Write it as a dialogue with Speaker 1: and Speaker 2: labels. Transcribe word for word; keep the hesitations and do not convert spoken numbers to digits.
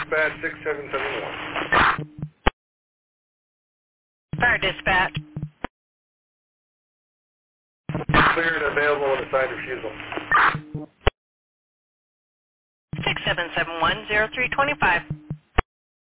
Speaker 1: dispatch six seven seven one.
Speaker 2: Fire dispatch.
Speaker 1: Cleared and available with assigned refusal.
Speaker 2: six seven seven one zero three two five.